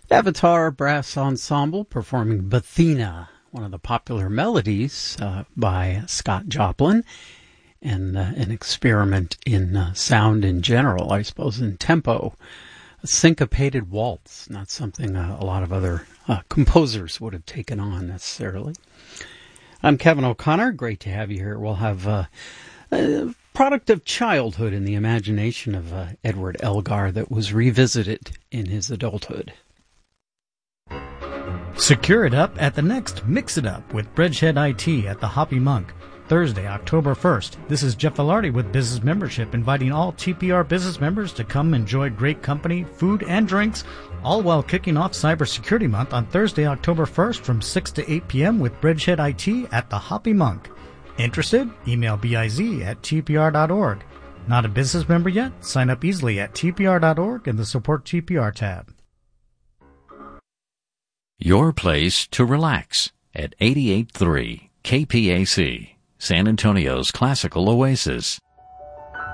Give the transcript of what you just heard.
Avatar Brass Ensemble performing Bathina, one of the popular melodies by Scott Joplin, and an experiment in sound in general, I suppose, in tempo. A syncopated waltz, not something a lot of other composers would have taken on necessarily. I'm Kevin O'Connor. Great to have you here. We'll have a product of childhood in the imagination of Edward Elgar that was revisited in his adulthood. Secure it up at the next Mix It Up with Bridgehead IT at the Hoppy Monk, Thursday, October 1st. This is Jeff Velarde with Business Membership, inviting all TPR business members to come enjoy great company, food, and drinks, all while kicking off Cybersecurity Month on Thursday, October 1st from 6 to 8 p.m. with Bridgehead IT at the Hoppy Monk. Interested? Email biz@tpr.org. Not a business member yet? Sign up easily at tpr.org in the Support TPR tab. Your place to relax at 88.3 KPAC, San Antonio's classical oasis.